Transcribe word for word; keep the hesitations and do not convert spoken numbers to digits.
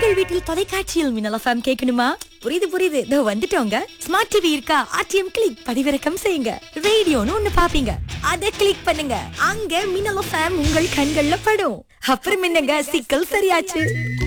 உங்கள் வீட்டில் தொலைக்காட்சியில் மின்னல் எஃப்எம் கேட்கணுமா? புரியுது புரியுது, இதோ வந்துட்டோங்க. ஸ்மார்ட் டிவி இருக்கா? ஆர்டிஎம் கிளிக் பதிவிறக்கம் செய்யுங்க. ரேடியோன்னு ஒண்ணு பாப்பீங்க, அதை கிளிக் பண்ணுங்க. அங்க மின்னல் எஃப்எம் உங்கள் கண்கள்ல படும். அப்புறம் என்னங்க, சிக்கல் சரியாச்சு.